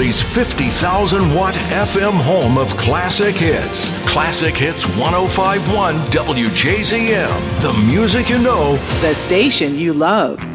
Philly's 50,000-watt FM home of classic hits. Classic Hits 105.1 WJZM. The music you know. The station you love.